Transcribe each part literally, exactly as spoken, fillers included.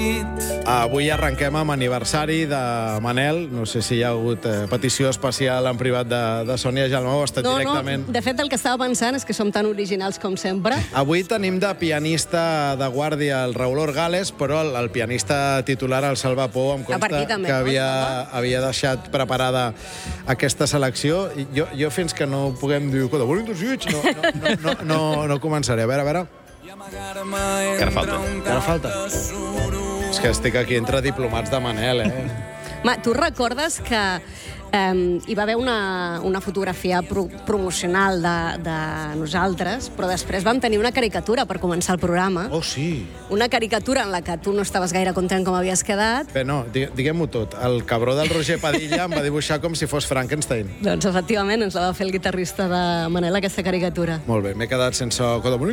Avui arrenquem amb aniversari de Manel. No sé si hi ha hagut eh, petició especial en privat de, de Sònia Gelmau o ha estat no, directament... No, de fet, el que estava pensant és que som tan originals com sempre. Avui tenim de pianista de guàrdia el Raül Orgales, però el, el pianista titular, el Salva Pou, em consta també, que no? havia, havia deixat preparada aquesta selecció. I jo, jo fins que no puguem dir que de Bonito Switch no, no, no, no, no, no començaré. A veure, a veure... Que ara falta. Que ara falta. És que estic aquí entre diplomats de Manel, eh? Ma, tu recordes que eh, hi va haver una, una fotografia pro promocional de, de nosaltres, però després vam tenir una caricatura per començar el programa. Oh, sí. Una caricatura en la que tu no estaves gaire content com havies quedat. Bé, no, diguem-ho tot. El cabró del Roger Padilla em va dibuixar com si fos Frankenstein. Doncs, efectivament, ens la va fer el guitarrista de Manel, aquesta caricatura. Molt bé, m'he quedat sense...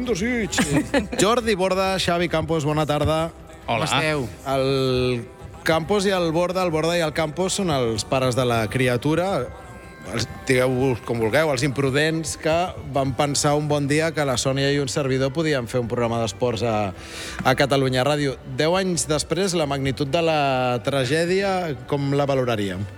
Jordi Borda, Xavi Campos, bona tarda. Hola. Com esteu? El Campos i el Borda, el Borda i el Campos són els pares de la criatura, els, digueu-vos com vulgueu, els imprudents que van pensar un bon dia que la Sònia i un servidor podien fer un programa d'esports a, a Catalunya Ràdio. Deu anys després, la magnitud de la tragèdia, com la valoraríem?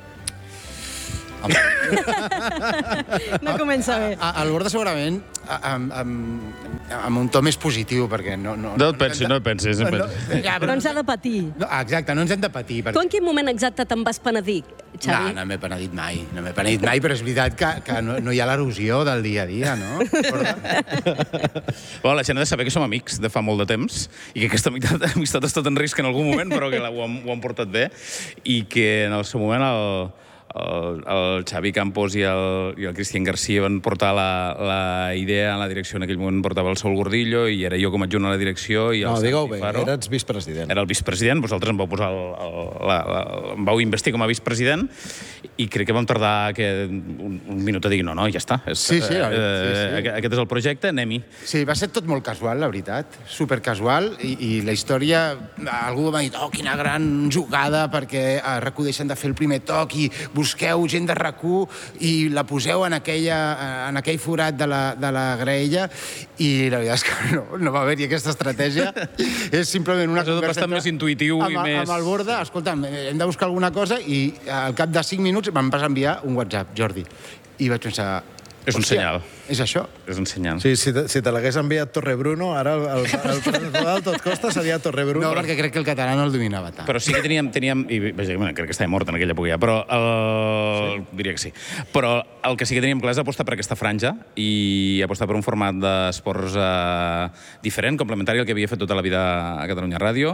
No comença bé. El Borda segurament amb, amb, amb un to més positiu, perquè no... No, no et pensis, no et pensis. No, ja, Però ens ha de patir. No, exacte, no ens hem de patir. Perquè... Tu en quin moment exacte te'n vas penedir, Xavi? No, no m'he penedit mai, no m'he penedit mai, però és veritat que, que no, no hi ha l'erosió del dia a dia, no? Bueno, la gent ha de saber que som amics de fa molt de temps i que aquesta amistat, amistat ha estat en risc en algun moment, però que la, ho, han, ho han portat bé i que en el seu moment el... El, el Xavi Campos i el, i el Cristian García van portar la, la idea en la direcció. En aquell moment portava el Saúl Gordillo i era jo com a adjunt a la direcció. I no, digueu bé, Faro. eres vicepresident. Era el vicepresident, vosaltres em vau posar el, el, la, la, em vau investir com a vicepresident i crec que vam tardar que un, un minut a dir no, no, ja està. És, sí, sí, eh, sí, sí. Aquest és el projecte, anem-hi. Sí, va ser tot molt casual, la veritat, supercasual, i, i la història, algú m'ha dit, oh, quina gran jugada, perquè a R A C u deixen de fer el primer toc i busqueu gent de R A C u i la poseu en, aquella, en aquell forat de la, de la graella, i la veritat és que no, no va haver-hi aquesta estratègia. És simplement una conversa... És bastant més intuïtiu amb, i més... Amb el Borda, escolta'm, hem de buscar alguna cosa, i al cap de cinc minuts em vas enviar un WhatsApp, Jordi. I vaig pensar... És un senyal. És això? És un senyal. Sí, si te, si te l'hagués enviat Torrebruno, ara el, el, el presentador del Tot Costa seria Torrebruno. No, perquè crec que el català no el dominava tant. Però sí que teníem... teníem i, vaja, bueno, crec que estava mort en aquella època ja, però el, sí. Diria que sí. Però el que sí que teníem clar és apostar per aquesta franja i apostar per un format d'esports eh, diferent, complementari al que havia fet tota la vida a Catalunya Ràdio,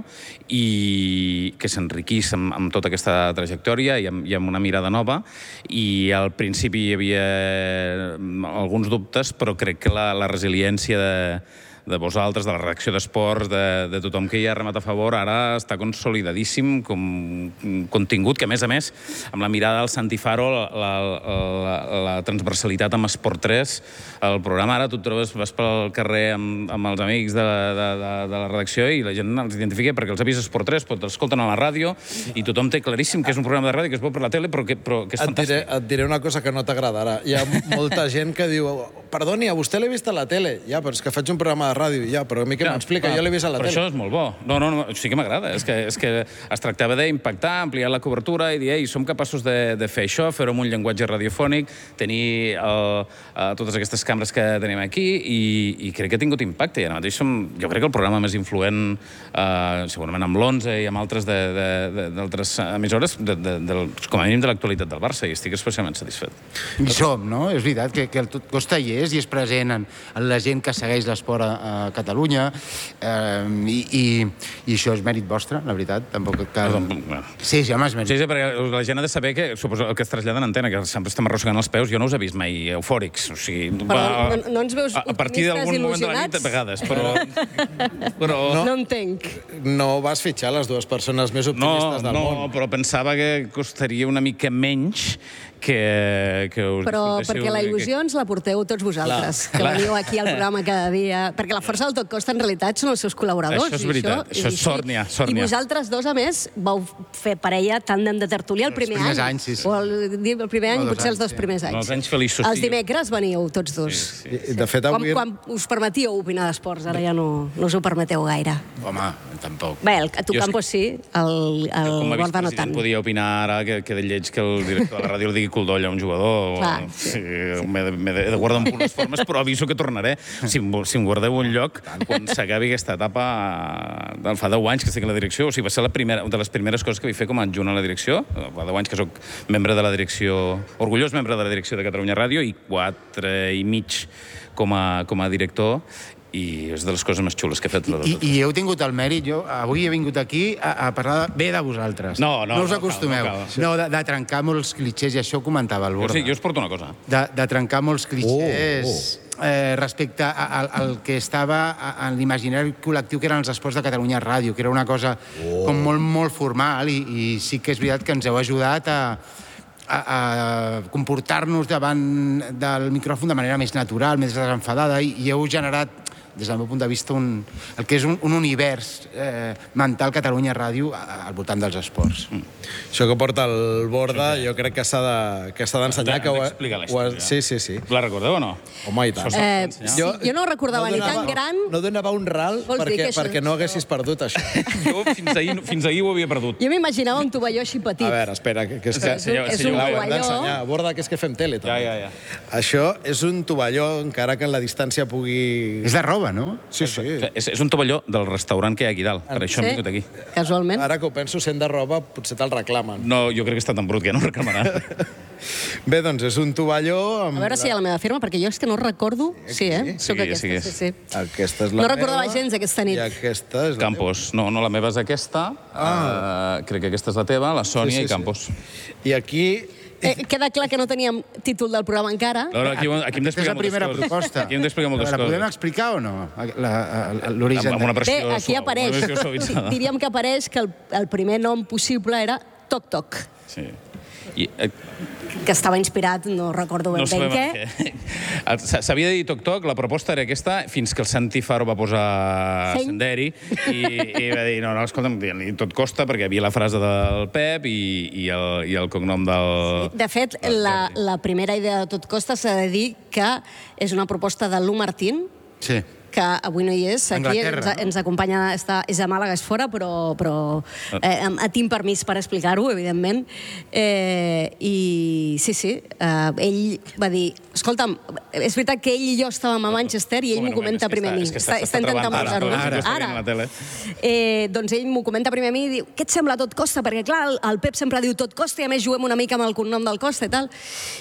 i que s'enriquís amb, amb tota aquesta trajectòria i amb, i amb una mirada nova. I al principi hi havia alguns dubtes, però crec que la, la resiliència de, de vosaltres, de la redacció d'esports, de, de tothom que hi ha remat a favor, ara està consolidadíssim com un contingut que, a més a més, amb la mirada del Santi Faro, la, la, la, la transversalitat amb Esport tres, el programa ara tu et trobes, vas pel carrer amb, amb els amics de, de, de, de la redacció i la gent els identifica perquè els ha vist Esport tres, però l'escolten a la ràdio i tothom té claríssim que és un programa de ràdio que es veu per la tele, però que, però que és et fantàstic. diré, et diré una cosa que no t'agradarà. Hi ha molta gent que diu, perdoni, a vostè l'he vist a la tele. Ja, però és que faig un programa de ràdio. Ja, però a mi què m'explica? Jo l'he vist a la però tele. Això és molt bo. No, no, no, sí que m'agrada. És, que, és que es tractava d'impactar, ampliar la cobertura i dir, ei, som capaços de, de fer això, fer-ho amb un llenguatge radiofònic, tenir el, uh, totes aquestes cambres que tenim aquí i, i crec que ha tingut impacte. I ara mateix som, jo crec que el programa més influent, uh, segurament amb l'Onze i amb altres d'altres emissores, de, de, de, de, com a mínim de l'actualitat del Barça, i estic especialment satisfet. I som, no? És veritat que, que el Tot Costa hi és i és present en, en la gent que segueix l'esport a, a Catalunya, eh, i, i, i això és mèrit vostre, la veritat, tampoc que... Sí, sí, home, és mèrit. Sí, sí, perquè la gent ha de saber que, suposo, el que es trasllada en antena, que sempre estem arrossegant els peus, jo no us he vist mai eufòrics, o sigui... Però va, no, no ens veus a, a partir d'algun moment de la nit, a vegades, però... però no, no entenc. No vas fitxar les dues persones més optimistes no, del no, món. No, però pensava que costaria una mica menys que, que us però perquè la il·lusió ens la porteu tots vosaltres, clar, que clar. Veniu aquí al programa cada dia, perquè la força del Tot Costa en realitat són els seus col·laboradors. Això és veritat, això, això és Sòrnia, Sòrnia. I vosaltres dos, a més, vau fer parella tàndem de tertúlia el primer any. anys, sí, sí. O el, el primer any, potser els dos primers anys. Els anys feliços. Els dimecres veníeu tots dos. Sí, sí, sí. De fet, avui... Quan, quan us permetíeu opinar d'esports, ara ja no, no us ho permeteu gaire. Home, tampoc. Bé, el, a tu Jo és Campos sí, el, el Com a Borda no vicepresident tant. podia opinar ara que, que de lleig que el director de la ràdio li digui coldoll a un jugador. Clar. Sí, m'he de, m'he de guardar en unes formes, però aviso que tornaré. Si em, si em guardeu un lloc, quan s'acabi aquesta etapa, del fa deu anys que estic a la direcció, o sigui, va ser la primera, una de les primeres coses que vaig fer com a adjunt a la direcció, fa deu anys que sóc membre de la direcció, orgullós membre de la direcció de Catalunya Ràdio, i quatre i mig com a, com a director, i és de les coses més xules que he fet. I, i heu tingut el mèrit, jo avui he vingut aquí a, a parlar bé de vosaltres. No, no, no us no acostumeu. cal, no cal. No, de, de trencar molts clitxers, i això ho comentava el Jo, Borda. sí, jo us porto una cosa. De, de trencar molts clitxers Oh, oh, oh. Eh, respecte a- al, al que estava a- en l'imaginari col·lectiu que eren els esports de Catalunya Ràdio, que era una cosa oh. com molt, molt formal, i, i sí que és veritat que ens heu ajudat a, a, a comportar-nos davant del micròfon de manera més natural, més desenfadada, i, i heu generat, des del meu punt de vista, un, el que és un, un univers eh, mental Catalunya Ràdio a- al voltant dels esports. Mm. Això que porta el Borda, jo crec que s'ha de- que s'ha d'ensenyar. Hem d'explicar la història. Sí, sí, sí. La recordeu o no? Home, i tant. Això s'ha Eh, d'ensenyar. sí, jo no ho recordava ni tan gran. No donava un ral Vols dir perquè, que això- perquè no haguessis perdut això. Jo fins ahir, fins ahir ho havia perdut. Jo m'imaginava un tovalló així petit. A veure, espera, que, que és que... És un- és un Clar, ho hem tovalló. d'ensenyar. Borda, que és que fem tele, Ja, també. ja, ja. Això és un tovalló, encara que en la distància pugui... És de roba, no? Sí, sí. És, és un tovalló del restaurant que hi ha aquí dalt. Per això hem vingut aquí. Casualment. Ara que ho penso, sent de roba, potser te'l reclamen. No, jo crec que està tan brut que ja no ho reclamaran. Bé, doncs és un tovalló amb... A veure si hi ha la meva firma, perquè jo és que no recordo. Sí, eh? Sóc Sí, aquesta, sí, sí, és. sí. Aquesta és la No recordava meva, gens aquesta nit. I aquesta és la Campos. No, no, la meva és aquesta. Ah. Uh, crec que aquesta és la teva, la Sònia Sí, sí, i Campos. meva. I aquí... Eh, queda clar que no teníem títol del programa encara. No, no, aquí, aquí hem Aquesta és d'explicar la primera moltes coses. proposta. Aquí hem d'explicar moltes La podem coses. explicar o no? La- la- L'origen. Amb una de- versió Bé, aquí suau, apareix. una versió suavitzada. Diríem que apareix que el, el primer nom possible era Toc Toc, Sí. I, eh, que estava inspirat, no recordo ben no bé sabem en en què. què. S- S'havia de dir toc-toc, la proposta era aquesta, fins que el Santi Faro va posar Seny. Senderi i, i va dir, no, no, escolta'm, ni tot costa, perquè hi havia la frase del Pep i, i, el, i el cognom del... De fet, la, la primera idea de Tot Costa s'ha de dir que és una proposta de Lu Martín, Sí. que avui no hi és, aquí Anglaterra, ens, no? ens acompanya, està, és a Màlaga, és fora, però, però eh, em- tinc permís per explicar-ho, evidentment. Eh, I sí, sí, eh, ell va dir, escolta'm, és veritat que ell i jo estàvem a Manchester i ell Bueno, m'ho comenta és que primer a està- mi. és que està- està intentant travant posar-ho. ara, ara, està veient la tele. Eh, doncs ell m'ho comenta primer a mi i diu, què et sembla Tot Costa? Perquè, clar, el, el Pep sempre diu Tot Costa i a més juguem una mica amb el cognom del Costa i tal.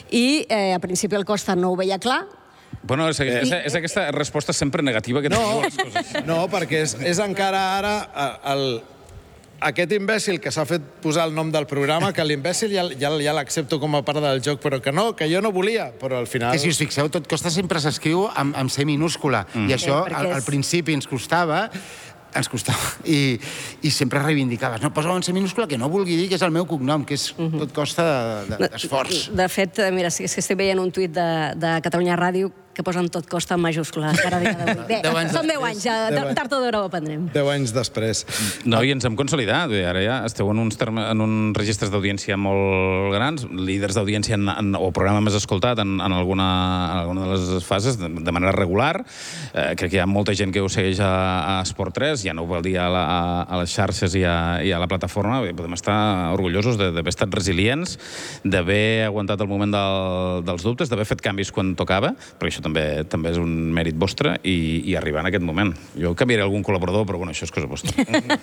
I eh, a principi el Costa no ho veia clar. Bueno, és, és, és aquesta resposta sempre negativa que No, teniu a les coses. no, perquè és, és encara ara eh, el, aquest imbècil que s'ha fet posar el nom del programa, que l'imbècil ja, ja, ja l'accepto com a part del joc, però que no, que jo no volia, però al final... Que si us fixeu, Tot Costa sempre s'escriu amb, amb C minúscula. Mm. I això, Sí, perquè al, és- al principi ens costava, ens costava, i, i sempre reivindicaves. No, posa-ho en C minúscula, que no vulgui dir que és el meu cognom, que és Tot Costa de- de- d'esforç. De fet, eh, mira, és que estic veient un tuit de, de Catalunya Ràdio que posen Tot Costa en majúscula. Encara a dia d'avui. Bé, Deu anys són deu després. anys, ja, Deu anys. tard o d'hora ho aprendrem. Deu anys després. No, i ens hem consolidat. Vull dir, ara ja esteu en uns, terme, en uns registres d'audiència molt grans, líders d'audiència en, en, o programa més escoltat en, en, alguna, en alguna de les fases, de, de manera regular. Eh, crec que hi ha molta gent que ho segueix a, a Esport tres, ja no ho vol dir a, la, a, a les xarxes i a, i a la plataforma. Podem estar orgullosos de- d'haver estat resilients, d'haver aguantat el moment del, dels dubtes, d'haver fet canvis quan tocava, perquè això també també és un mèrit vostre, i, i arribar en aquest moment. Jo canviaré algun col·laborador, però bueno, això és cosa vostra.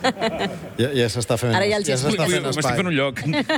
Ja, ja s'està fent, Ara ja els s'està explico. fent M'estic espai. fent un lloc.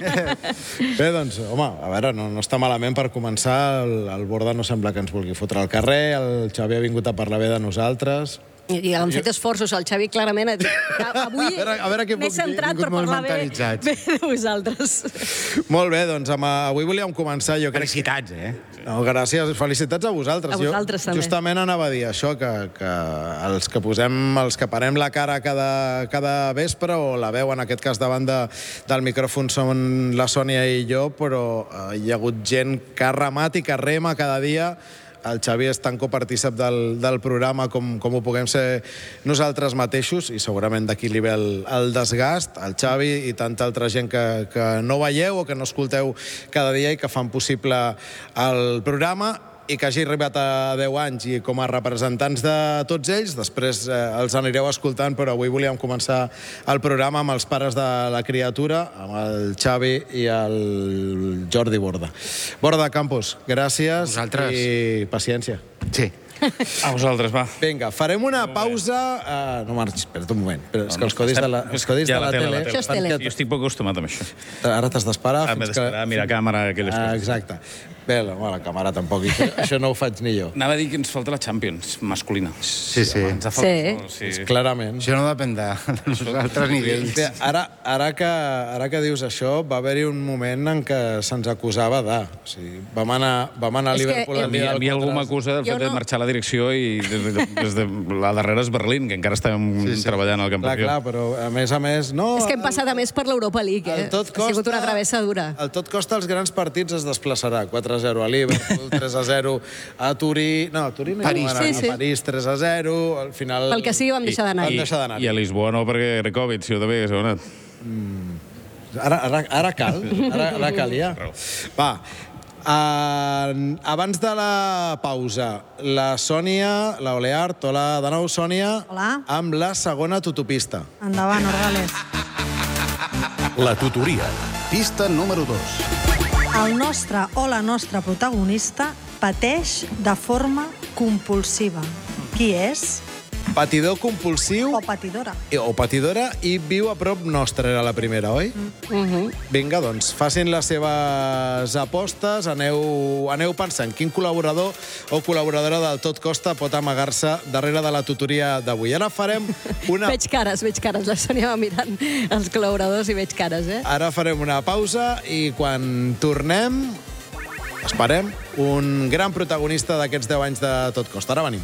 Bé, doncs, home, a veure, no, no està malament per començar. El, el Borda no sembla que ens vulgui fotre al carrer, el Xavi ha vingut a parlar bé de nosaltres. I, i han fet esforços. El Xavi clarament ha dit que avui A veure- a veure què m'he puc dir. centrat per Vingut molt parlar bé, mentalitzats. bé de vosaltres. Molt bé, doncs amb, avui volíem començar, jo crec... Felicitats, eh? No, gràcies, felicitats a vosaltres. A vosaltres, jo, també. Justament anava a dir això, que, que els que posem, els que parem la cara cada, cada vespre, o la veu, en aquest cas, davant de, del micròfon, són la Sònia i jo, però eh, hi ha hagut gent que ha remat i que rema cada dia. El Xavi és tan copartícip del, del programa com, com ho puguem ser nosaltres mateixos, i segurament d'aquí li ve el, el desgast. El Xavi i tanta altra gent que, que no veieu o que no escolteu cada dia i que fan possible el programa. i que hagi arribat a deu anys i com a representants de tots ells. Després eh, els anireu escoltant, però avui volíem començar el programa amb els pares de la criatura, amb el Xavi i el Jordi Borda. Borda, Campos, gràcies Vosaltres. i paciència. Sí. A vosaltres, va. Vinga, farem una pausa... Uh, no marxis, espera't un moment. Però és que els codis de la, els codis Ja, de la, la tele, tele... la tele. Això és tele. Jo estic poc acostumat amb això. Ara t'has d'esperar Ah, m'he fins que... d'esperar, mirar càmera, aquelles Ah, coses. exacte. Bé, la, la càmera tampoc. Això, això no ho faig ni jo. Anava a dir que ens falta la Champions masculina. Sí, sí. Ens ha faltat, Sí. sí. Clarament. Això no depèn de nosaltres ni d'ells. Bé, ara, ara, que, ara que dius això, va haver-hi un moment en què se'ns acusava de... O sigui, vam anar, vam anar a És que, Liverpool... eh, A mi, a mi algú m'acusa del Jo fet de no- marxar a la direcció i des de, des de la darrera és Berlín, que encara estem sí, sí. treballant al Camp Clar, Petrió. clar, però a més a més... No, És que hem passat a més per l'Europa League, eh? El tot Ha sigut una travessa dura. El tot costa els grans partits es desplaçarà. quatre a zero a Liverpool, tres a zero a Turí... No, a Turí no hi París. vam anar. Sí, sí. A París, tres a zero. Al final... Pel que sigui, vam deixar d'anar. Vam deixar d'anar. I a Lisboa no, perquè era Covid, si jo també hagués anat. Ara, ara, ara cal, ara, ara calia. Va, uh, abans de la pausa, la Sònia, la Oleart, hola de nou, Sònia, Hola. amb la segona tutopista. Endavant, Orgales. La tutoria. Pista número dos. El nostre o la nostra protagonista pateix de forma compulsiva. Qui és? Patidor compulsiu O patidora. o patidora i viu a prop nostre, era la primera, oi? Mhm. Vinga, doncs, facin les seves apostes, aneu, aneu pensant quin col·laborador o col·laboradora del Tot Costa pot amagar-se darrere de la tutoria d'avui. Ara farem una... Veig cares, veig cares. La Sònia va mirant els col·laboradors i veig cares, eh? Ara farem una pausa i quan tornem, esperem, un gran protagonista d'aquests deu anys de Tot Costa. Ara venim.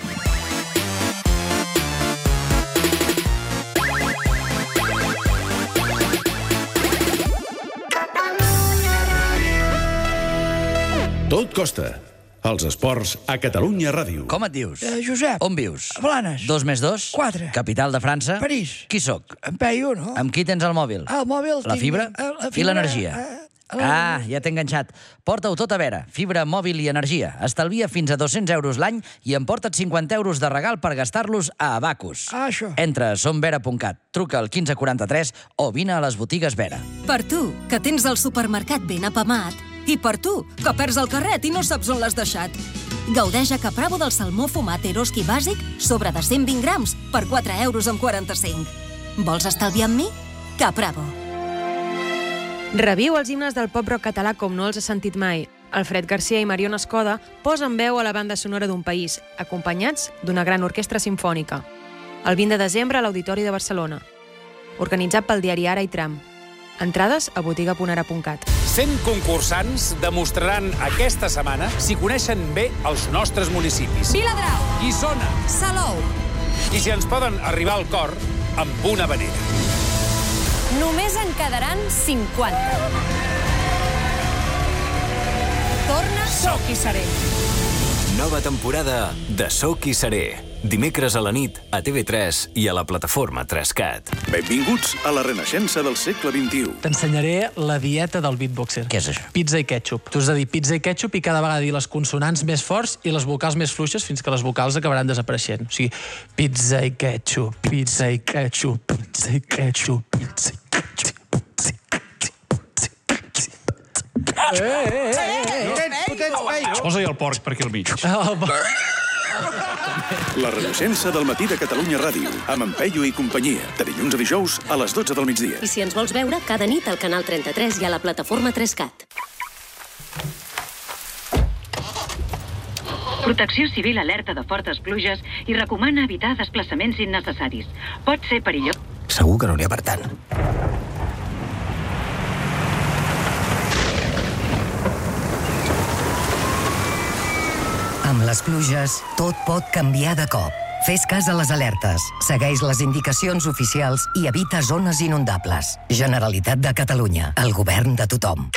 Tot costa. Els esports a Catalunya Ràdio. Com et dius? Eh, Josep. On vius? A Blanes. Dos més dos? Quatre. Capital de França? París. Qui sóc? En Peyu, no? Amb qui tens el mòbil? Ah, el mòbil. La tinc- fibra? eh, la I fibra, l'energia? eh, Ah, ja t'he enganxat. Porta-ho tot a veure. Fibra, mòbil i energia. Estalvia fins a dos-cents euros l'any i emporta't cinquanta euros de regal per gastar-los a Abacus. Ah, això. Entra a somvera punt cat, truca al quinze quaranta-tres o vine a les botigues Vera. Per tu, que tens el supermercat ben apamat. I per tu, que perds el carret i no saps on l'has deixat. Gaudeix a Capravo del salmó fumat Eroski bàsic sobre de cent vint grams per quatre euros amb quaranta-cinc. Vols estalviar amb mi? Capravo. Reviu els himnes del pop rock català com no els has sentit mai. Alfred Garcia i Mariona Escoda posen veu a la banda sonora d'un país, acompanyats d'una gran orquestra simfònica. El vint de desembre a l'Auditori de Barcelona. Organitzat pel diari Ara i Tram. Entrades a botiga punt ara punt cat. cent concursants demostraran aquesta setmana si coneixen bé els nostres municipis. Viladrau, Guissona. Salou. I si ens poden arribar al cor amb una vanera. Només en quedaran cinquanta. Torna Soc i seré. Nova temporada de Soc i seré. Dimecres a la nit a T V tres i a la plataforma tres cat. Benvinguts a la renaixença del segle vint-i-u. T'ensenyaré la dieta del beatboxer. Què és això? Pizza i ketchup. Tu has de dir pizza i ketchup i cada vegada dir les consonants més forts i les vocals més fluixes fins que les vocals acabaran desapareixent. O sigui, pizza i ketchup, pizza i ketchup, pizza i ketchup, pizza i ketchup. Eh, eh, eh, eh. Posa-hi el porc per aquí al mig. La renaixença del matí de Catalunya Ràdio, amb en Peyu i companyia, de dilluns a dijous a les dotze del migdia. I si ens vols veure, cada nit al canal trenta-tres i a la plataforma tres cat. Protecció Civil alerta de fortes pluges i recomana evitar desplaçaments innecessaris. Pot ser perillós. Segur que no n'hi ha per tant. Amb les pluges, tot pot canviar de cop. Fes cas a les alertes, segueix les indicacions oficials i evita zones inundables. Generalitat de Catalunya, el govern de tothom.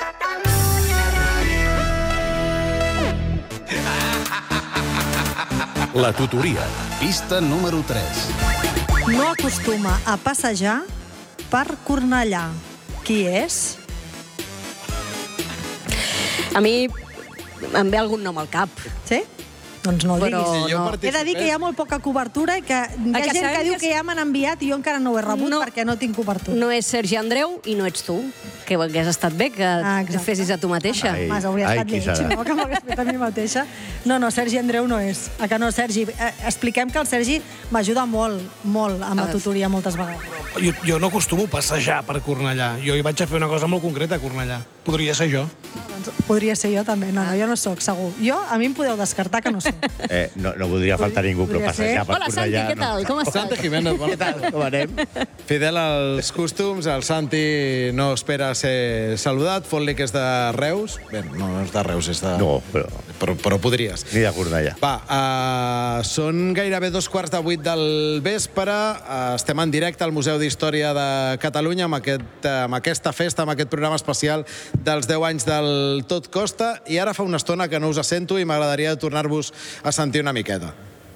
La tutoria. Pista número tres. No acostuma a passejar per Cornellà. Qui és? A mi em ve algun nom al cap. Sí? Doncs no ho Però diguis. no. He de dir que hi ha molt poca cobertura i que hi ha que gent sabem que diu que que ja m'han enviat i jo encara no ho he rebut perquè no tinc cobertura. No és Sergi Andreu i no ets tu, que hagués estat bé que et fessis a tu mateixa. Ai, Mas, hauria estat lleig, no? Que m'hagués fet a mi mateixa. No, no, Sergi Andreu no és. A que no, Sergi? Eh, expliquem que el Sergi m'ajuda molt, molt amb la tutoria moltes vegades. Jo, jo no acostumo a passejar per Cornellà. Jo hi vaig a fer una cosa molt concreta a Cornellà. Podria ser jo. Doncs podria ser jo també. No, no, jo no sóc, segur. Jo, a mi em podeu descartar que no soc. Eh, no, no voldria faltar ningú, però passejar per Hola, Santi, Cornellà... què tal? Com estàs? Santi Jiménez, bona tarda. Com anem? Fidel als costums, el Santi no espera ser saludat, fot-li que és de Reus. Bé, no és de Reus, és de... No, però... Però, però podries. Ni de Cornellà. Va, uh, són gairebé dos quarts de vuit del vespre. Uh, estem en directe al Museu d'Història de Catalunya amb, aquest, uh, amb aquesta festa, amb aquest programa especial dels deu anys del Tot Costa. I ara fa una estona que no us sento i m'agradaria tornar-vos a sentir una miqueta.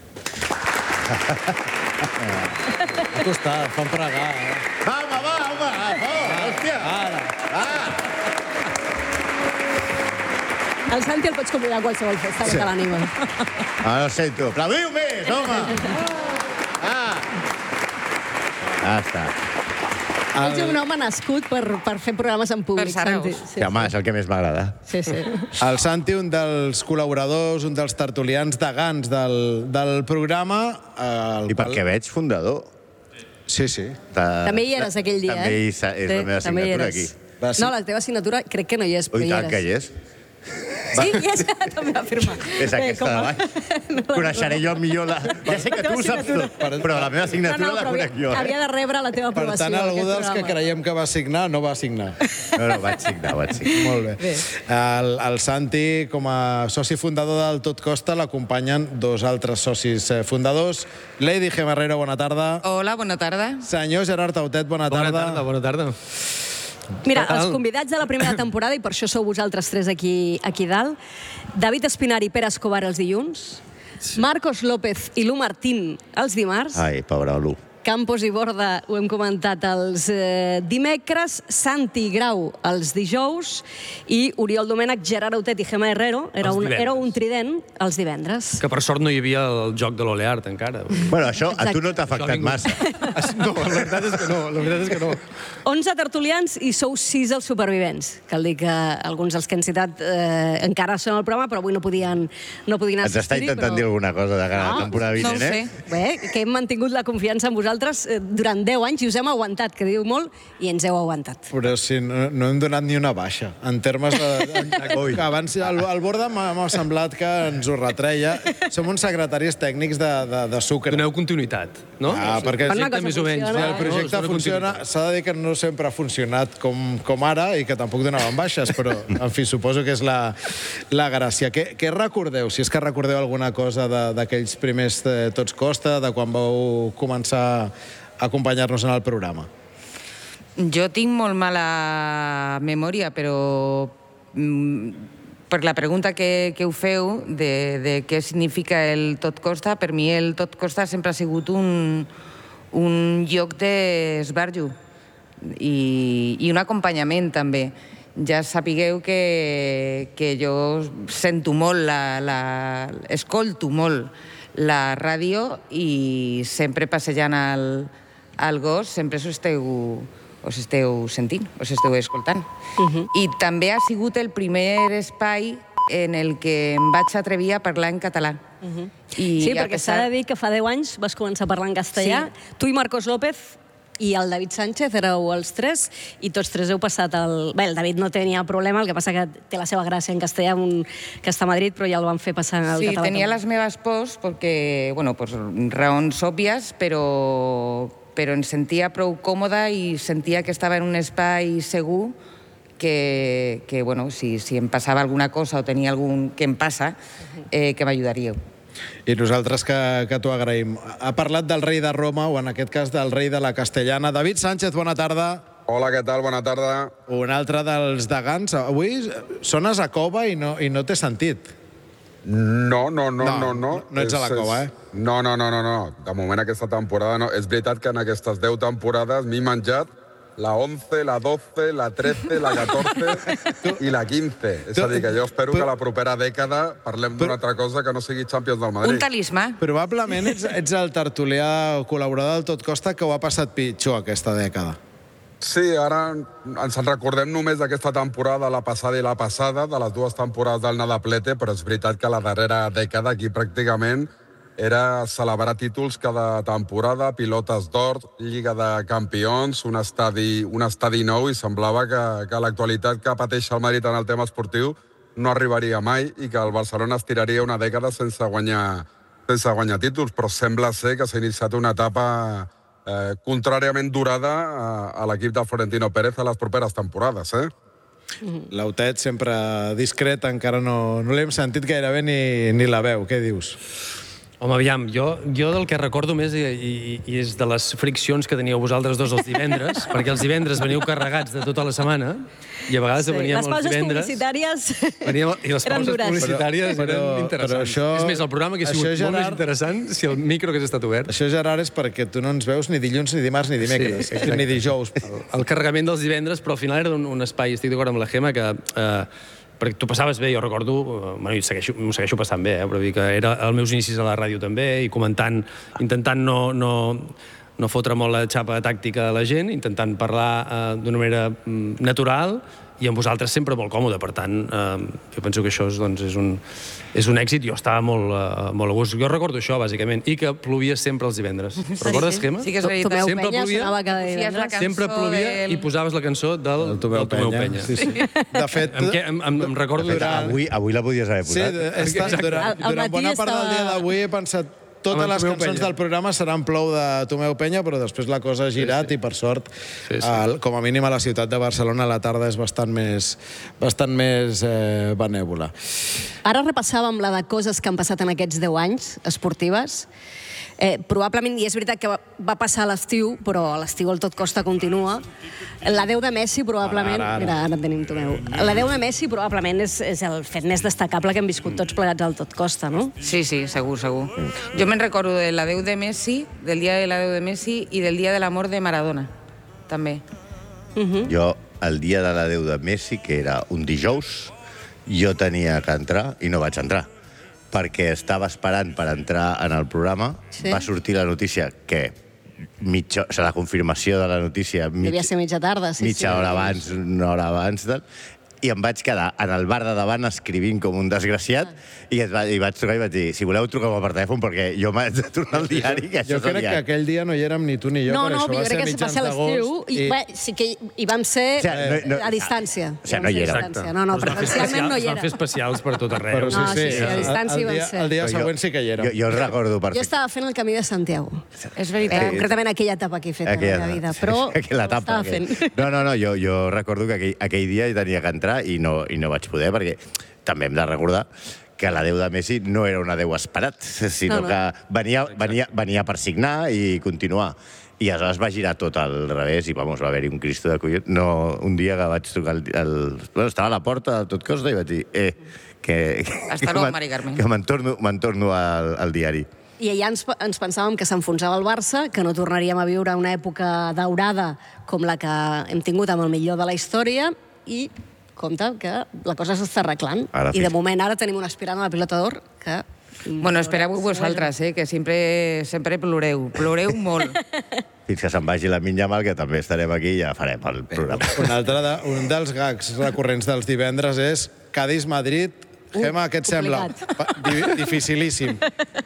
Ha costat, fan pregar. Eh? Home, va, home, va, hòstia. Ara. Ah. El Santi el pots convidar a qualsevol festa, sí. Que l'anima. Ah, no sento. Aplaudiu més, home! Ah! Ja està. Ets un home nascut per, per fer programes en públic, Santi. Sí, home, és el que més m'agrada. Sí, sí. El Santi, un dels col·laboradors, un dels tertulians degans del, del programa. El I perquè veig fundador. Sí, sí. De... També hi eres aquell dia, també eh? També és la meva signatura aquí. No, la teva signatura crec que no hi és, però Ui, hi tant que hi és. Sí, hi és, també va afirmar. És aquesta de baix. Coneixeré jo millor la... Ja sé que tu ho saps tot, però la meva signatura la conec jo. Havia de rebre la teva Per aprovació. tant, algú dels que creiem que va signar, no va signar. No, no, vaig signar, vaig signar. Molt bé. El, el Santi, com a soci fundador del Tot Costa, l'acompanyen dos altres socis fundadors. Lady Gemarrero, bona tarda. Hola, bona tarda. Senyor Gerard Tautet, bona tarda. Bona tarda, bona tarda. Mira, els convidats de la primera temporada, i per això sou vosaltres tres aquí, aquí dalt, David Espinari i Pere Escobar els dilluns, sí. Marcos López i Lu Martín els dimarts, Ai, pobre Lu. Campos i Borda, ho hem comentat, els eh, dimecres, Santi Grau els dijous i Oriol Domènech, Gerard Autet i Gemma Herrero, era un, era un trident els divendres. Que per sort no hi havia el joc de l'Oleart encara. Bueno, això a tu no t'ha afectat massa. No, la veritat és que no, la veritat és que no. onze tertulians i sou sis els supervivents. Cal dir que alguns dels que han citat eh, encara són al programa, però avui no podien, no podien assistir. Ens està intentant però... dir alguna cosa de cara a la temporada vinent, no eh? Bé, que hem mantingut la confiança en vosaltres eh, durant deu anys i us hem aguantat, que diu molt, i ens heu aguantat. Però si no, no hem donat ni una baixa. En termes de... En, que abans el, el Borda m'ha semblat que ens ho retreia. Som uns secretaris tècnics de, de, de sucre. Doneu continuïtat, no? Ah, perquè Quan una cosa més o menys, funciona, el projecte no, funciona, s'ha de dir que no sempre ha funcionat com, com ara i que tampoc donaven baixes, però, en fi, suposo que és la, la gràcia. Què, què recordeu, si és que recordeu alguna cosa d'aquells primers de Tots Costa, de quan vau començar a acompanyar-nos en el programa? Jo tinc molt mala memòria, però mm, per la pregunta que, que ho feu de, de què significa el Tot Costa, per mi el Tot Costa sempre ha sigut un, un lloc d'esbarjo i, i un acompanyament també. Ja sapigueu que, que jo sento molt, la, la, escolto molt la ràdio i sempre passejant al, al gos sempre us esteu, us esteu sentint, us esteu escoltant. Uh-huh. I també ha sigut el primer espai en el que em vaig atrevir a parlar en català. Uh-huh. I sí, perquè pesar... s'ha de dir que fa deu anys vas començar a parlar en castellà. Sí. Tu i Marcos López i el David Sánchez éreu els tres i tots tres heu passat el... Bé, el David no tenia problema, el que passa que té la seva gràcia en castellà, un... que està a Madrid, però ja el van fer passar al sí, català. Sí, tenia les meves pors, perquè, bueno, per raons òbvies, però, però em sentia prou còmoda i sentia que estava en un espai segur que, que bueno, si, si em passava alguna cosa o tenia algun que em passa, eh, que m'ajudaríeu. I nosaltres que, que t'ho agraïm. Ha parlat del rei de Roma, o en aquest cas del rei de la Castellana. David Sánchez, bona tarda. Hola, què tal? Bona tarda. Un altre dels degans. Avui sones a cova i no, i no t'he sentit. No, no, no, no. No, no, no ets a la cova, eh? No, no, no, no, no. De moment aquesta temporada no. És veritat que en aquestes deu temporades m'he menjat la once, la doce, la trece, la catorze i la quinze. És a dir, que jo espero que la propera dècada parlem d'una altra cosa que no sigui Champions del Madrid. Un talismà. Probablement ets, ets el tertulià o col·laborador del Tot Costa que ho ha passat pitjor aquesta dècada. Sí, ara ens en recordem només d'aquesta temporada, la passada i la passada, de les dues temporades del Nadaplete, però és veritat que la darrera dècada aquí pràcticament era celebrar títols cada temporada, pilotes d'or, Lliga de Campions, un estadi, un estadi nou, i semblava que, que l'actualitat que pateix el Madrid en el tema esportiu no arribaria mai i que el Barcelona es tiraria una dècada sense guanyar, sense guanyar títols, però sembla ser que s'ha iniciat una etapa Eh, contràriament durada a, a l'equip de Florentino Pérez a les properes temporades, eh? L'Autet sempre discret, encara no, no l'hem sentit gairebé ni, ni la veu. Què dius? Home, aviam, jo, jo del que recordo més i, i, i és de les friccions que teníeu vosaltres dos els divendres, perquè els divendres veniu carregats de tota la setmana i a vegades Sí, veníem les els pauses divendres... publicitàries Veníem, I les eren pauses dures. publicitàries Però- eren però- interessants. però això- És més, el programa que ha això, sigut molt més Gerard- interessant si el micro hagués estat obert. Això, Gerard, és perquè tu no ens veus ni dilluns, ni dimarts, ni dimecres, Sí, exacte. ni dijous. El, el carregament dels divendres, però al final era un, un espai, estic d'acord amb la Gemma, que... Eh, perquè tu passaves bé, jo recordo, eh, bueno, segueixo, m'ho segueixo passant bé, eh, però dir que era els meus inicis a la ràdio també, i comentant, intentant no, no, no fotre molt la xapa tàctica a la gent, intentant parlar eh, d'una manera mm, natural, i amb vosaltres sempre molt còmode. Per tant, eh, jo penso que això és, doncs, és, un, és un èxit. Jo estava molt, eh, molt a gust. Jo recordo això, bàsicament, i que plovia sempre els divendres. Sí, Recordes, sí. Gemma? Sí que és veritat. Tomeu Sempre Penya plovia, sonava cada divendres. sempre plovia del- i posaves la cançó del, El Tomeu del Tomeu Penya. Penya. Sí, sí. De fet, Em, què- em, em, em recordo... De fet, durant- avui, avui la podies haver Sí, posat. he estat, Exacte. durant, Al- al durant matí bona part del estava- dia d'avui he pensat totes Amb el les Tomeu cançons Penya. del programa seran plou de Tomeu Penya, però després la cosa ha girat i, per sort, Sí, sí. el- com a mínim a la ciutat de Barcelona la tarda és bastant més, bastant més eh, benèvola. Ara repassàvem la de coses que han passat en aquests deu anys, esportives. Eh, probablement, i és veritat que va, va passar a l'estiu, però a l'estiu el Tot Costa continua. La deu de Messi, probablement... Ara, ara, ara. Mira, ara en tenim Tomeu. La deu de Messi, probablement, és, és el fet més destacable que hem viscut tots plegats al Tot Costa, no? Sí, sí, segur, segur. Jo me'n recordo de la deu de Messi, del dia de la deu de Messi i del dia de l'amor de Maradona, també. Jo, el dia de la deu de Messi, que era un dijous, jo tenia que entrar i no vaig entrar, perquè estava esperant per entrar en el programa. Sí. Va sortir la notícia que mitja, o sigui, la confirmació de la notícia Devia mitja, ser mitja tarda, sí, mitja sí. hora abans, una hora abans, tal, i em vaig quedar en el bar de davant escrivint com un desgraciat, i, et va, i vaig trucar i vaig dir, si voleu truqueu per telèfon, perquè jo m'haig de tornar al diari, que Jo això és el crec que diari. aquell dia no hi érem ni tu ni jo, No, per no, això jo va crec ser que va mitjans ser a l'estiu d'agost. i, bé, sí que hi, hi vam ser O sigui, no- no- a distància. o sigui, no hi Hi vam ser a érem. distància. No, no, Es van fer presencialment no hi especials- es van era. fer especials per tot arreu. Però sí, No, sí, sí, sí, a el- distància el, hi dia, van ser. el dia Però jo- següent sí que hi érem. Jo, jo recordo Jo perfectament. estava fent el camí de Santiago. És Eh, veritat. concretament aquella etapa que he fet a la meva vida, però aquella etapa, estava fent. aquell. No, no, no, jo, jo recordo que aquell, aquell dia hi tenia que entrar i no, i no vaig poder, perquè també hem de recordar que la deu de Messi no era una deu esperat, sinó No, no. que venia, venia, venia per signar i continuar. I aleshores va girar tot al revés i, vamos, va haver-hi un cristo de collons. No, un dia que vaig trucar el... el bueno, estava a la porta de Tot Costa i vaig dir, eh, que... Hasta que luego, me'n- Mari Carmen. Que me'n torno, me'n torno al, al diari. I allà ens, ens pensàvem que s'enfonsava el Barça, que no tornaríem a viure una època daurada com la que hem tingut amb el millor de la història, i compte que la cosa s'està arreglant. Ara, I de fix- moment ara tenim un aspirant a la pilota d'or que... Bueno, espereu vosaltres, eh, que sempre, sempre ploreu. Ploreu molt. Fins que se'n vagi la Minyamal, que també estarem aquí i ja farem el programa. Un, altre de, un dels gags recurrents dels divendres és Cádiz-Madrid. Gemma, què et sembla? Pa- di- Dificilíssim.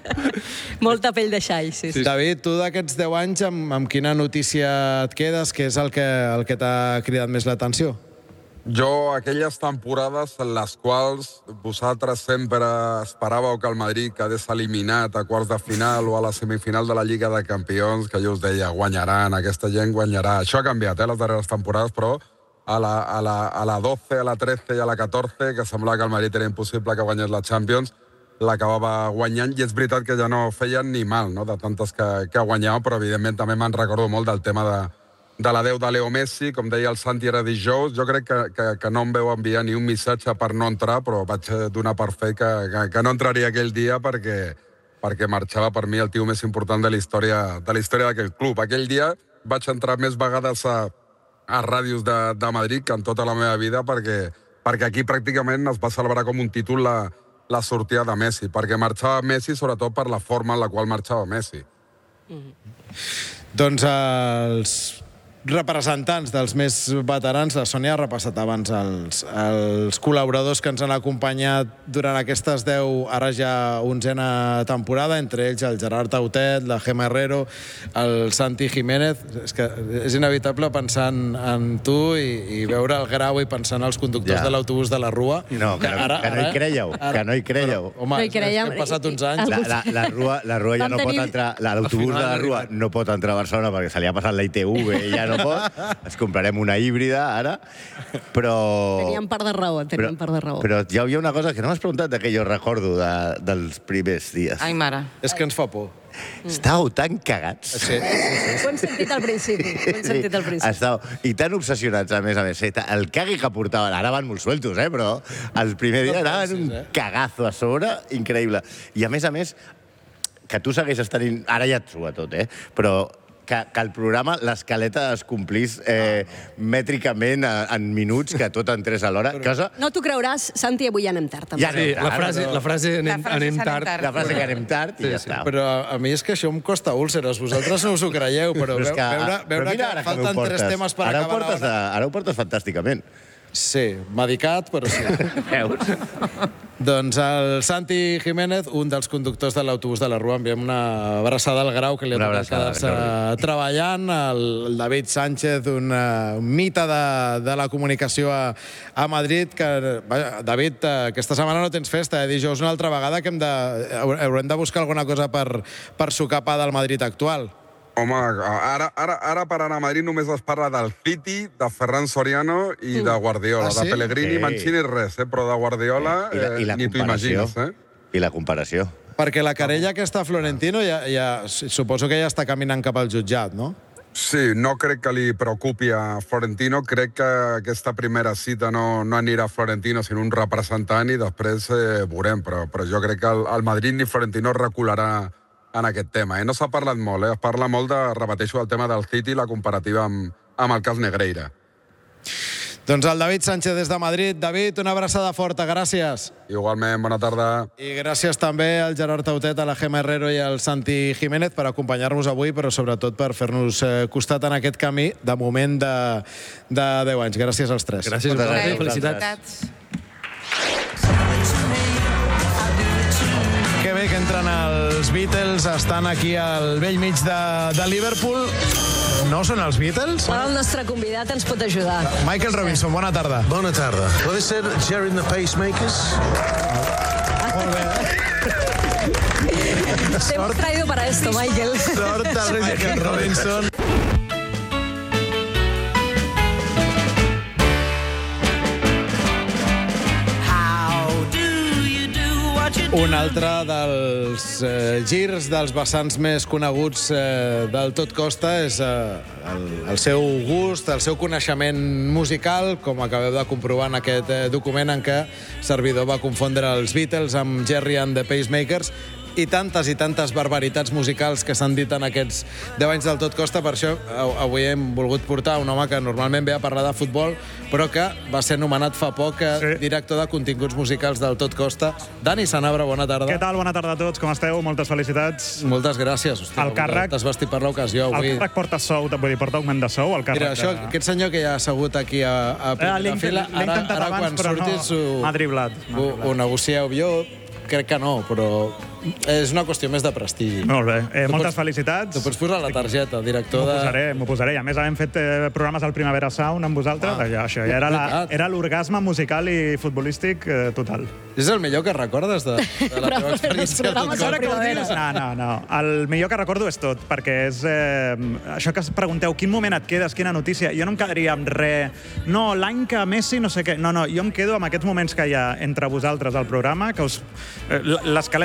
Molta pell de xai, sí. sí. David, tu d'aquests deu anys, amb, amb quina notícia et quedes? Què és el que, el que t'ha cridat més l'atenció? Jo, aquelles temporades en les quals vosaltres sempre esperàveu que el Madrid quedés eliminat a quarts de final o a la semifinal de la Lliga de Campions, que jo us deia, guanyaran, aquesta gent guanyarà. Això ha canviat, eh, les darreres temporades, però a la, a la, a la dotze, a la tretze i a la catorze, que semblava que el Madrid era impossible que guanyés la Champions, l'acabava guanyant, i és veritat que ja no feien ni mal, no?, de tantes que, que guanyava, però evidentment també me'n recordo molt del tema de, de la deu de Leo Messi. Com deia el Santi, era dijous. Jo crec que, que, que no em veu enviar ni un missatge per no entrar, però vaig donar per fet que, que, que no entraria aquell dia perquè, perquè marxava per mi el tio més important de la història de la història d'aquell club. Aquell dia vaig entrar més vegades a, a ràdios de, de Madrid que en tota la meva vida, perquè, perquè aquí pràcticament es va celebrar com un títol la, la sortida de Messi, perquè marxava Messi sobretot per la forma en la qual marxava Messi. Mm-hmm. Doncs els representants dels més veterans, la Sònia ha repassat abans els, els col·laboradors que ens han acompanyat durant aquestes deu, ara ja onzena temporada, entre ells el Gerard Tautet, la Gemma Herrero, el Santi Jiménez. És que és inevitable pensar en, en tu i, i veure el Grau i pensar en els conductors Ja. de l'autobús de la Rua. No, que no, Ara- que no hi ara- creieu, ara- que no hi creieu. Però, home, No hi creiem. és que han passat uns anys. La, la, la Rua, la Rua ja Vam no pot tenir- entrar, la- l'autobús de la Rua no pot entrar a Barcelona perquè se li ha passat la I T V i ja no pot. Ens comprarem una híbrida ara, però... Teníem part de raó, teníem part de raó. Però ja hi havia una cosa que no m'has preguntat de que jo recordo de, dels primers dies. Ai, mare. És que ens fa por. Estàveu tan cagats. Sí, sí, sí. Ho hem sentit al principi. Ho hem sentit al principi. Estàveu, i tan obsessionats, a més a més. Eh? El cagui que portaven, ara van molt sueltos, eh? Però el primer dia anaven un cagazo a sobre, increïble. I a més a més, que tu segueixes tenint... Ara ja et sua tot, eh? Però que, que el programa, l'escaleta es complís eh, mètricament a, en minuts, que tot entrés a l'hora. Cosa... No t'ho creuràs, Santi, avui ja anem tard. també. Ja anem tard. la frase, la frase anem, frase anem s'anem tard. tard. La frase que anem tard i Sí, ja sí. està. Però a, a mi és que això em costa úlceres. Vosaltres no us ho creieu, però, Però és veu, que, veure, però veure mira que ara que m'ho falten tres portes. temes per Ara ho acabar portes de, l'hora. ara ho portes fantàsticament. Sí, medicat, però sí. Veus? Doncs el Santi Jiménez, un dels conductors de l'autobús de la Rua, enviem una abraçada al Grau, que li ha Una tocat abraçada, quedar-se treballant. El, el David Sánchez, un, uh, un mite de, de la comunicació a, a Madrid. Que, vaja, David, uh, aquesta setmana no tens festa, eh? Dijous una altra vegada que hem de, haurem de buscar alguna cosa per, per sucar pa del Madrid actual. Home, ara, ara, ara per anar a Madrid només es parla del City, de Ferran Soriano i de Guardiola. Ah, sí? De Pellegrini, Ei. Mancini, res, eh? Però de Guardiola I la, i la eh, ni t'ho comparació. imagines, eh? I la comparació. Perquè la querella aquesta a Florentino ja, ja, suposo que ja està caminant cap al jutjat, no? Sí, no crec que li preocupi a Florentino. Crec que aquesta primera cita no, no anirà a Florentino, sinó un representant, i després eh, veurem. Però, però jo crec que el, el Madrid ni Florentino recularà en aquest tema. Eh? No s'ha parlat molt, eh? Es parla molt de, repeteixo, el tema del City i la comparativa amb, amb el cas Negreira. Doncs el David Sánchez des de Madrid. David, una abraçada forta, gràcies. Igualment, bona tarda. I gràcies també al Gerard Tautet, a la Gemma Herrero i al Santi Jiménez per acompanyar-nos avui, però sobretot per fer-nos eh, costat en aquest camí, de moment de, de deu anys. Gràcies als tres. Gràcies, Moltes gràcies. gràcies. Felicitats. Que bé que entren els Beatles, estan aquí al vell mig de, de Liverpool. No són els Beatles? Ara el nostre convidat ens pot ajudar. Michael Robinson, bona tarda. Bona tarda. Puede ser Jerry and the Pacemakers? Molt bé. Te hemos traído para esto, Michael. Sort al Michael Robinson. Un altre dels eh, girs dels vessants més coneguts eh, del Tot Costa és eh, el, el seu gust, el seu coneixement musical, com acabeu de comprovar en aquest eh, document en què Servidor va confondre els Beatles amb Jerry and the Pacemakers, i tantes i tantes barbaritats musicals que s'han dit en aquests deu anys del Tot Costa. Per això avui hem volgut portar un home que normalment ve a parlar de futbol, però que va ser nomenat fa poc sí. director de continguts musicals del Tot Costa. Dani Sanabra, bona tarda. Què tal? Bona tarda a tots, com esteu? Moltes felicitats. Moltes gràcies. Hòstia, el càrrec... T'has vestit per l'ocasió avui. El càrrec porta sou, vull dir, porta augment de sou. El càrrec Mira, això, de... aquest senyor que ja ha assegut aquí a, a primera eh, fila, l'he ara, intentat ara abans, quan però surtis no. ho, M'ha driblat. ho, ho negocieu. Jo crec que no, però és una qüestió més de prestigi. Molt bé. Eh, Tu moltes pots- felicitats. Tu pots posar la targeta, director M'ho de... posaré, m'ho posaré. I a més, hem fet eh, programes al Primavera Sound amb vosaltres. Ah, Ah, això ja era la- veritat. era l'orgasme musical i futbolístic eh, total. És el millor que recordes de, de la teva experiència. Ara que ho dius, no, no, no. El millor que recordo és tot, perquè és eh, això que es pregunteu, quin moment et quedes, quina notícia. Jo no em quedaria amb res. No, l'any que Messi, no sé què. No, no, jo em quedo amb aquests moments que hi ha entre vosaltres al programa, que us... eh, l'escaleta va per una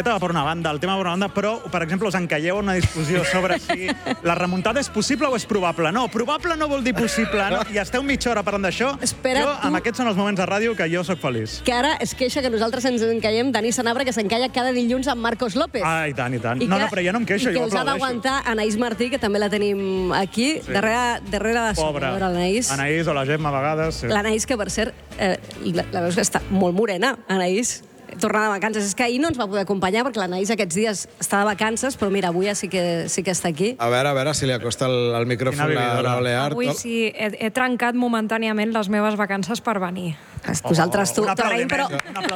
una banda, el tema per una banda, però, per exemple, us encalleu en una discussió sobre si la remuntada és possible o és probable. No, probable no vol dir possible, no? I esteu mitja hora parlant d'això. Espera, jo, tu- amb aquests són els moments de ràdio que jo sóc feliç. Que ara es queixa que nosaltres ens encallem Dani Sanabra, que s'encalla cada dilluns amb Marcos López. Ah, i tant, i tant. I No, que- no, però jo no em queixo, i que jo us ha aplaudeixo. d'aguantar Anaïs Martí, que també la tenim aquí, Sí. darrere, darrere de Pobra. sobre l'Anaïs. Anaïs o la Gemma a vegades. Sí. L'Anaïs, que per cert, eh, la, la veus que està molt morena, Anaïs, tornada de vacances. És que ahir no ens va poder acompanyar perquè l'Anaïs aquests dies està de vacances, però mira, avui ja sí que, sí que està aquí. A veure, a veure si li acosta el, el micròfon a l'Olear. Avui sí, he, he trencat momentàniament les meves vacances per venir. Vosaltres, tu, un t'agraïm, però...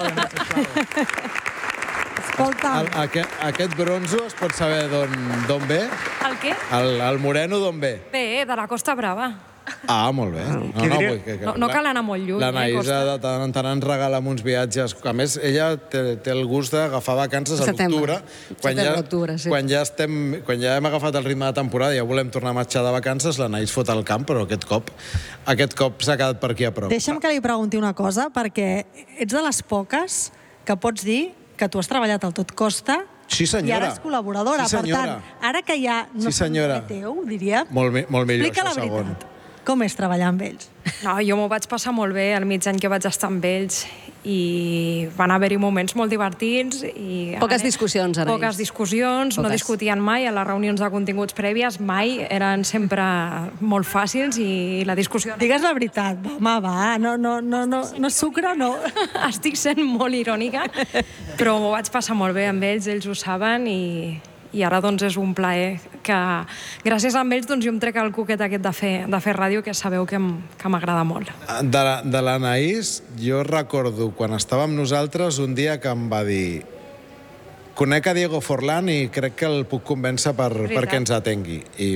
Escolta, El, aquest, aquest bronzo es pot saber d'on ve? El què? El, el moreno d'on ve? Bé, de la Costa Brava. Ah, molt bé. No, Qui diria- vull que- que- No, no cal anar molt lluny, eh, L'Anaïs Costa. de tant en tant ens regala uns viatges. A més, ella té, té el gust d'agafar vacances a Setembre. l'octubre. Quan, Setembre, ja, octubre, sí. quan, ja estem, quan ja hem agafat el ritme de temporada i ja volem tornar a marxar de vacances, l'Anaïs fot al camp, però aquest cop aquest cop s'ha quedat per aquí a prop. deixa'm que li pregunti una cosa, perquè ets de les poques que pots dir que tu has treballat al Tot Costa Sí, i senyora. ara és col·laboradora. Sí, per senyora. tant, ara que ja no Sí, senyora. som teu, diria, Molt, mi- molt millor, explica la això segon. veritat. Com és treballar amb ells? No, jo m'ho vaig passar molt bé el mig any que vaig estar amb ells i van haver-hi moments molt divertits. I Poques discussions, Anaïs. Poques discussions, no Poques. discutien mai. A les reunions de continguts prèvies mai eren sempre molt fàcils i la discussió... Digues la veritat, va, home, va, no, no, no, no, no sucre, no. Estic sent molt irònica, però m'ho vaig passar molt bé amb ells, ells ho saben i, i ara doncs és un plaer que gràcies a ells doncs jo em trec el cuquet aquest de fer, de fer ràdio, que sabeu que em- que m'agrada molt. De, la- de l'Anaïs, jo recordo quan estava amb nosaltres un dia que em va dir conec a Diego Forlán i crec que el puc convèncer per, Veritat. perquè ens atengui. I